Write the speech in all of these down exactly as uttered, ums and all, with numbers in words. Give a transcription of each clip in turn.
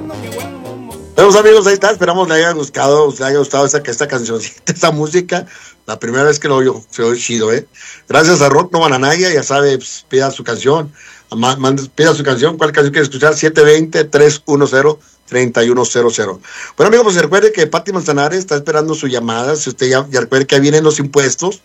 Bueno, amigos, ahí está, esperamos le haya gustado, le haya gustado esta, esta cancioncita, esta música. La primera vez que lo oigo, se oye chido, ¿eh? Gracias a Rock No Bananaya, ya sabe, pues, pida su canción, manda, pida su canción, ¿cuál canción quiere escuchar? siete dos cero, tres uno cero, tres uno cero cero. Bueno, amigos, pues recuerde que Pati Manzanares está esperando su llamada, si usted ya, ya recuerde que ahí vienen los impuestos,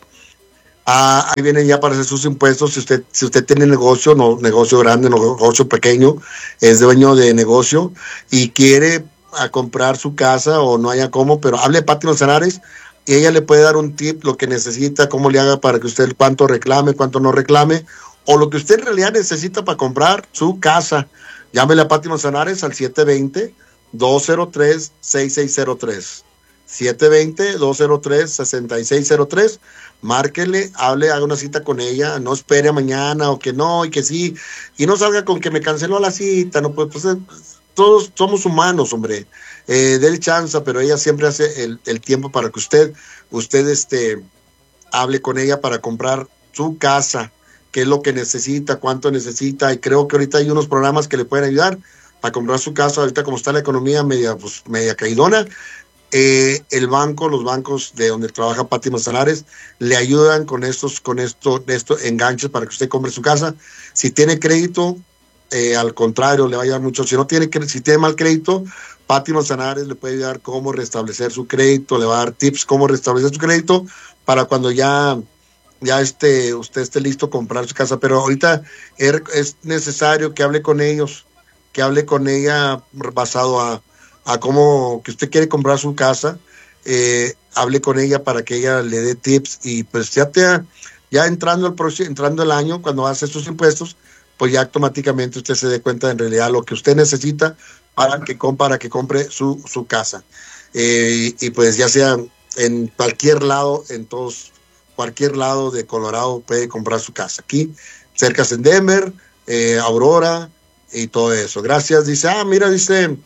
ah, ahí vienen ya para hacer sus impuestos, si usted, si usted tiene negocio, no negocio grande, no negocio pequeño, es dueño de negocio y quiere a comprar su casa o no haya cómo, pero hable de Pati Manzanares y ella le puede dar un tip, lo que necesita, cómo le haga para que usted cuánto reclame, cuánto no reclame, o lo que usted en realidad necesita para comprar su casa. Llámele a Pati Manzanares al siete dos cero, dos cero tres, seis seis cero tres. siete dos cero, dos cero tres, seis seis cero tres. Márquele, hable, haga una cita con ella, no espere a mañana o que no y que sí, y no salga con que me canceló la cita, no pues, pues todos somos humanos, hombre, eh, déle chance, pero ella siempre hace el, el tiempo para que usted, usted este, hable con ella para comprar su casa, qué es lo que necesita, cuánto necesita, y creo que ahorita hay unos programas que le pueden ayudar para comprar su casa, ahorita como está la economía media, pues, media caidona, eh, el banco, los bancos de donde trabaja Pati Manzanares, le ayudan con estos, con esto, estos enganches para que usted compre su casa. Si tiene crédito, Eh, al contrario, le va a ayudar mucho. Si no tiene, si tiene mal crédito, Pati Manzanares le puede ayudar cómo restablecer su crédito, le va a dar tips cómo restablecer su crédito para cuando ya, ya esté, usted esté listo a comprar su casa. Pero ahorita es, es necesario que hable con ellos, que hable con ella basado a, a cómo que usted quiere comprar su casa, eh, hable con ella para que ella le dé tips y pues ya te, ya entrando el próximo, entrando el año, cuando hace sus impuestos, pues ya automáticamente usted se dé cuenta en realidad lo que usted necesita para que, para que compre su, su casa. Eh, y, y pues ya sea en cualquier lado, en todos, cualquier lado de Colorado puede comprar su casa. Aquí, cerca en Denver, eh, Aurora y todo eso. Gracias, dice, ah, mira, dice,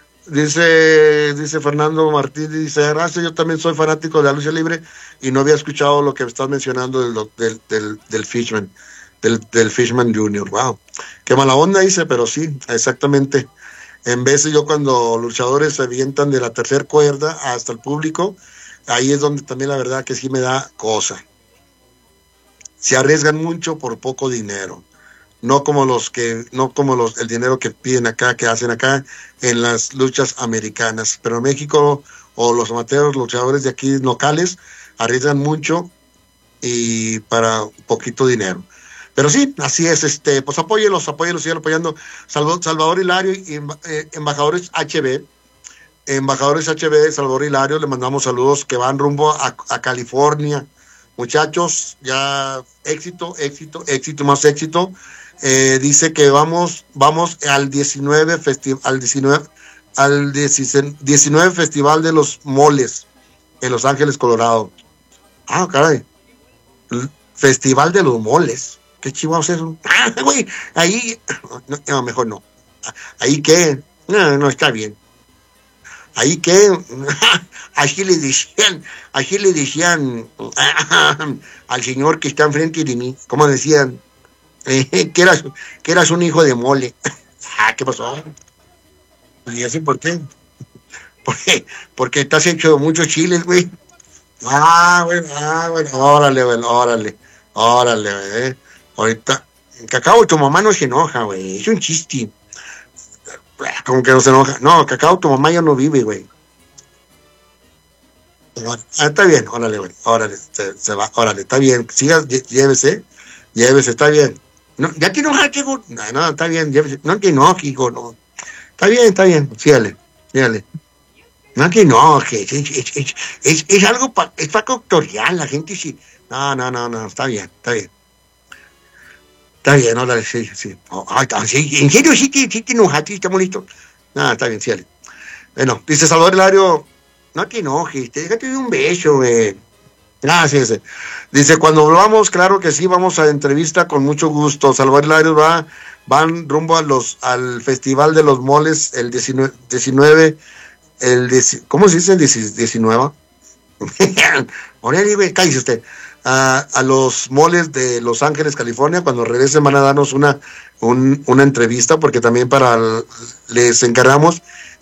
dice, dice Fernando Martín, dice, gracias, yo también soy fanático de la lucha libre y no había escuchado lo que estás mencionando del, del, del, del Fishman. Del, del Fishman junior, wow, qué mala onda, dice, pero sí, exactamente. En veces yo cuando luchadores se avientan de la tercera cuerda hasta el público, ahí es donde también la verdad que sí me da cosa. Se arriesgan mucho por poco dinero, no como los que, no como los, el dinero que piden acá, que hacen acá en las luchas americanas, pero en México o los amateurs, luchadores de aquí locales, arriesgan mucho y para poquito dinero. Pero sí, así es, este, pues apóyelos, apóyelos, sigan apoyando. Salvador, Salvador Hilario y eh, Embajadores H B, Embajadores H B de Salvador Hilario, le mandamos saludos que van rumbo a, a California. Muchachos, ya éxito, éxito, éxito, más éxito. Eh, dice que vamos, vamos al diecinueve festival, al diecinueve, al diecinueve Festival de los Moles en Los Ángeles, Colorado. Ah, caray. Festival de los Moles. ¿Qué chihuahuas es eso? Ah, güey, ahí, no, no, mejor no. Ahí qué, no, no está bien. Ahí qué, así le decían, así le decían al señor que está enfrente de mí, como decían, eh, que eras, que eras un hijo de mole. Ah, ¿qué pasó? ¿Y así por qué? Porque, porque estás hecho de muchos chiles, güey. Ah, bueno, ah, bueno, órale, bueno, órale, órale, eh. Ahorita, Cacao, tu mamá no se enoja, güey. Es un chiste. Como que no se enoja. No, Cacao, tu mamá ya no vive, güey. Ah, está bien, órale, güey. Órale, se, se va, órale, está bien. Sigas, llévese, llévese, está bien. No, ya te enojas, chico. No, no, está bien, llévese. No te enojes, hijo, no. Está bien, está bien, sígale, sígale. No te enojes, es, es, es, es, es algo, pa, es factorial, la gente sí. No, no, no, no, está bien, está bien. Está bien, órale, sí, sí. Oh, ay, sí. ¿En serio sí te, sí te enojaste, está bonito? No, está bien, sígale. Bueno, dice Salvador Hilario, no te enojes, déjate de un beso, güey. Gracias. Ah, sí, sí. Dice, cuando volvamos, claro que sí, vamos a entrevista con mucho gusto. Salvador Hilario va, van rumbo a los, al Festival de los Moles el diecinueve, el dieci, ¿cómo se dice el diecinueve? Órale, güey, cállese usted. A, a los moles de Los Ángeles, California. Cuando regresen van a darnos una, un, una entrevista, porque también para les encargamos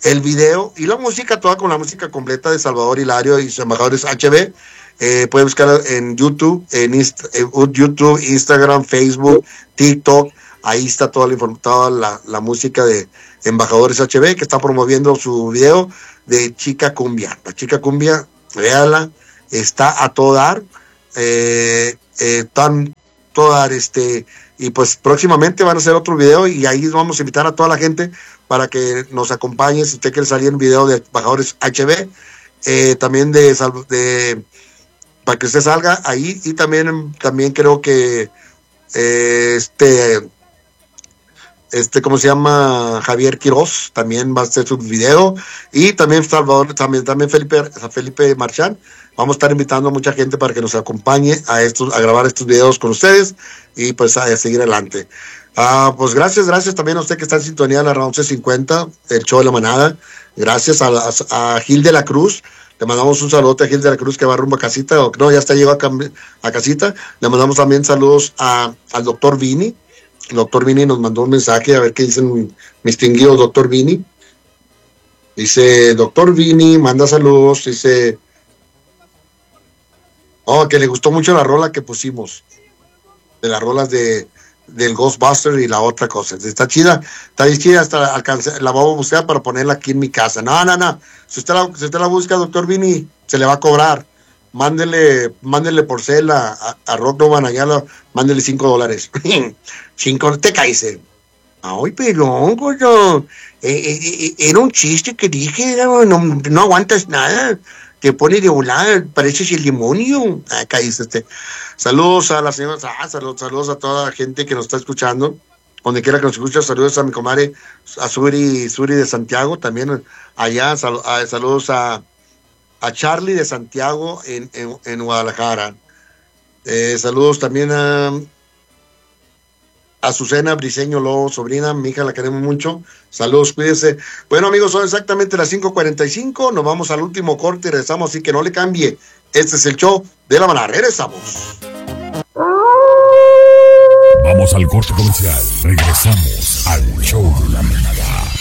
el video y la música, toda con la música completa de Salvador Hilario y sus embajadores H B. Eh, pueden buscar en YouTube, en, Insta, en YouTube, Instagram, Facebook, TikTok. Ahí está toda la, toda la, la música de Embajadores H B, que está promoviendo su video de Chica Cumbia. La Chica Cumbia, véala, está a todo dar. Eh, eh, están todo dar, este, y pues próximamente van a hacer otro video y ahí vamos a invitar a toda la gente para que nos acompañe. Si usted quiere salir en video de Embajadores H B, eh, también de, de para que usted salga ahí, y también, también creo que eh, este este, ¿cómo se llama? Javier Quiroz también va a hacer su video, y también Salvador, también, también Felipe, a Felipe Marchán. Vamos a estar invitando a mucha gente para que nos acompañe a estos, a grabar estos videos con ustedes y pues a, a seguir adelante. Ah, pues gracias, gracias también a usted que está en sintonía de la once cincuenta, el show de la manada. Gracias a, a, a Gil de la Cruz. Le mandamos un saludo a Gil de la Cruz, que va rumbo a casita, o no, ya está llegó a, a casita. Le mandamos también saludos a, al doctor Vini. El doctor Vini nos mandó un mensaje, a ver qué dicen mi distinguido doctor Vini. Dice, doctor Vini, manda saludos, dice, oh, que le gustó mucho la rola que pusimos, de las rolas de del Ghostbuster y la otra cosa. Está chida, está chida, hasta alcance, la voy a buscar para ponerla aquí en mi casa. No, no, no, si usted la, si usted la busca, doctor Vini, se le va a cobrar. Mándele, mándele por cel a, a, a Rock No Manayala, mándele cinco dólares. Cinco, te caíse. Ay, pelón, coño. Eh, eh, eh, era un chiste que dije, no, no, no aguantas nada. Te pone de volada, pareces el demonio. Ah, caíste este. Saludos a la señora, ah, saludos, saludos a toda la gente que nos está escuchando. Donde quiera que nos escuche, saludos a mi comadre, a Suri, Suri de Santiago, también allá, sal, a, saludos a a Charlie de Santiago en, en, en Guadalajara. Eh, saludos también a Azucena Briseño Lobo, sobrina, mi hija, la queremos mucho. Saludos, cuídense. Bueno, amigos, son exactamente las cinco cuarenta y cinco. Nos vamos al último corte y regresamos, así que no le cambie. Este es el show de la manada. Regresamos. Vamos al corte comercial. Regresamos al show de la manada.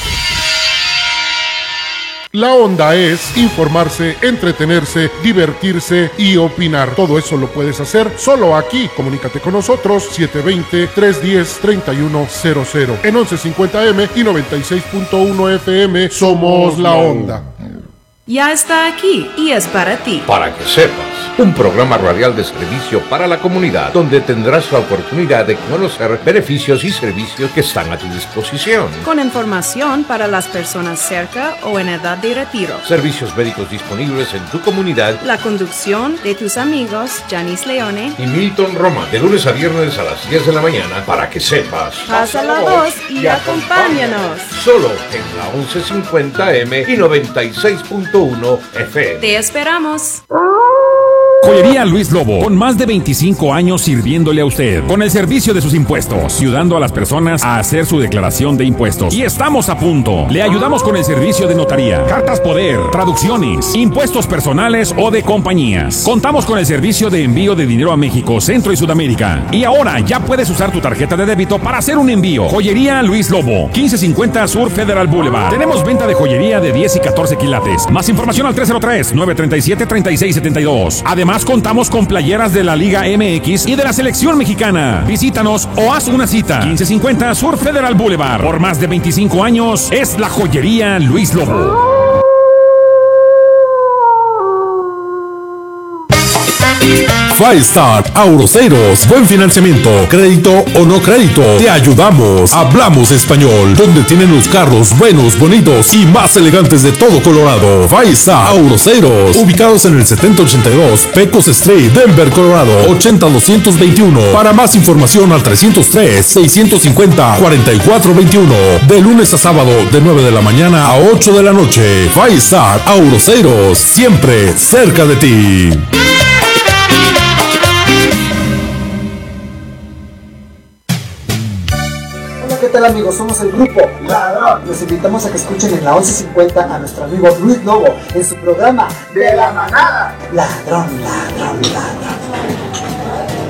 La onda es informarse, entretenerse, divertirse y opinar. Todo eso lo puedes hacer solo aquí. Comunícate con nosotros siete dos cero, tres uno cero, tres uno cero cero. En once cincuenta eme y noventa y seis punto uno efe eme somos La Onda. Ya está aquí y es para ti. Para que sepas, un programa radial de servicio para la comunidad, donde tendrás la oportunidad de conocer beneficios y servicios que están a tu disposición. Con información para las personas cerca o en edad de retiro. Servicios médicos disponibles en tu comunidad. La conducción de tus amigos Janice Leone y Milton Roma, de lunes a viernes a las diez de la mañana, para que sepas. Pasa la voz y acompáñanos. Solo en la once cincuenta eme y noventa y seis punto uno efe eme. Te esperamos. Joyería Luis Lobo, con más de veinticinco años sirviéndole a usted, con el servicio de sus impuestos, ayudando a las personas a hacer su declaración de impuestos. Y estamos a punto. Le ayudamos con el servicio de notaría, cartas poder, traducciones, impuestos personales o de compañías. Contamos con el servicio de envío de dinero a México, Centro y Sudamérica. Y ahora ya puedes usar tu tarjeta de débito para hacer un envío. Joyería Luis Lobo, quince cincuenta Sur Federal Boulevard. Tenemos venta de joyería de diez y catorce quilates. Más información al tres cero tres, nueve tres siete, tres seis siete dos. Además, contamos con playeras de la Liga eme equis y de la Selección Mexicana. Visítanos o haz una cita. quince cincuenta Sur Federal Boulevard. Por más de veinticinco años es la Joyería Luis Lobo. Five Star Auroceros, buen financiamiento, crédito o no crédito, te ayudamos. Hablamos español, donde tienen los carros buenos, bonitos y más elegantes de todo Colorado. Five Star Auroceros, ubicados en el setenta ochenta y dos Pecos Street, Denver, Colorado, ochenta doscientos veintiuno. Para más información al trescientos tres, seiscientos cincuenta, cuarenta y cuatro veintiuno. De lunes a sábado, de nueve de la mañana a ocho de la noche. Five Star Auroceros, siempre cerca de ti. ¿Qué tal, amigos? Somos el grupo Ladrón. Los invitamos a que escuchen en la once cincuenta a nuestro amigo Luis Lobo en su programa De la Manada. Ladrón, ladrón, ladrón.